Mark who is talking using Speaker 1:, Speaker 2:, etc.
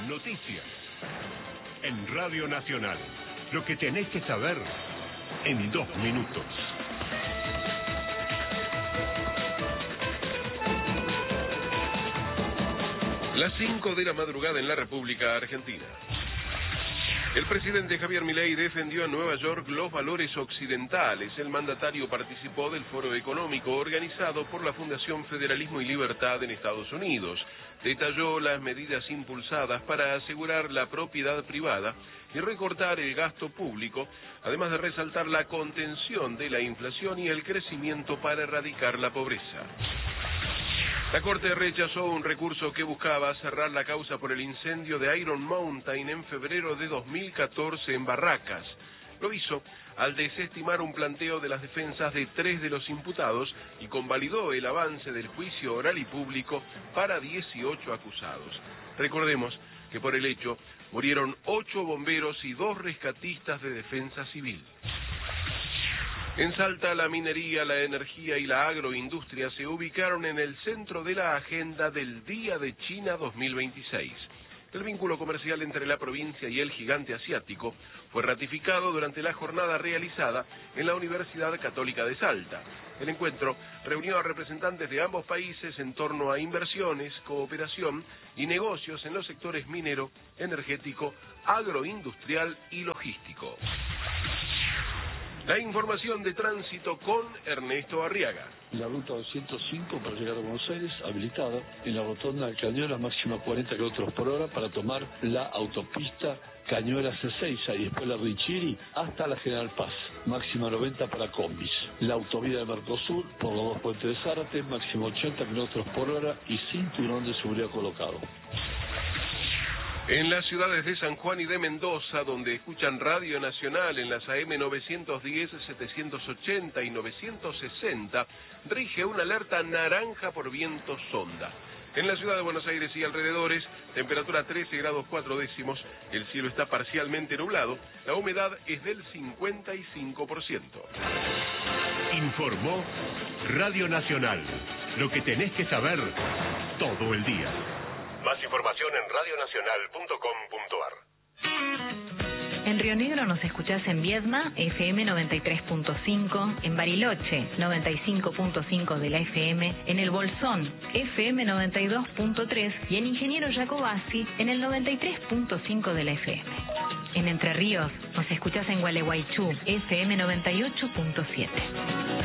Speaker 1: Noticias. En Radio Nacional. Lo que tenés que saber en 2 minutos.
Speaker 2: Las 5 de la madrugada en la República Argentina. El presidente Javier Milei defendió en Nueva York los valores occidentales. El mandatario participó del foro económico organizado por la Fundación Federalismo y Libertad en Estados Unidos. Detalló las medidas impulsadas para asegurar la propiedad privada y recortar el gasto público, además de resaltar la contención de la inflación y el crecimiento para erradicar la pobreza. La Corte rechazó un recurso que buscaba cerrar la causa por el incendio de Iron Mountain en febrero de 2014 en Barracas. Lo hizo al desestimar un planteo de las defensas de 3 de los imputados y convalidó el avance del juicio oral y público para 18 acusados. Recordemos que por el hecho murieron 8 bomberos y 2 rescatistas de defensa civil. En Salta, la minería, la energía y la agroindustria se ubicaron en el centro de la agenda del Día de China 2026. El vínculo comercial entre la provincia y el gigante asiático fue ratificado durante la jornada realizada en la Universidad Católica de Salta. El encuentro reunió a representantes de ambos países en torno a inversiones, cooperación y negocios en los sectores minero, energético, agroindustrial y logístico. La información de tránsito con Ernesto Arriaga.
Speaker 3: La ruta 205 para llegar a Buenos Aires, habilitada en la rotonda de Cañuelas, máxima 40 km por hora para tomar la autopista Cañuelas C6 y después la Richiri hasta la General Paz, máxima 90 para combis. La autovía de Mercosur por los 2 puentes de Zárate, máximo 80 km por hora y cinturón de seguridad colocado.
Speaker 2: En las ciudades de San Juan y de Mendoza, donde escuchan Radio Nacional en las AM 910, 780 y 960, rige una alerta naranja por viento sonda. En la ciudad de Buenos Aires y alrededores, temperatura 13 grados 4 décimos, el cielo está parcialmente nublado, la humedad es del 55%.
Speaker 1: Informó Radio Nacional. Lo que tenés que saber todo el día. Más información en radionacional.com.ar.
Speaker 4: En Río Negro nos escuchás en Viedma, FM 93.5, en Bariloche, 95.5 de la FM, en El Bolsón, FM 92.3 y en Ingeniero Jacobasi, en el 93.5 de la FM. En Entre Ríos nos escuchás en Gualeguaychú, FM 98.7.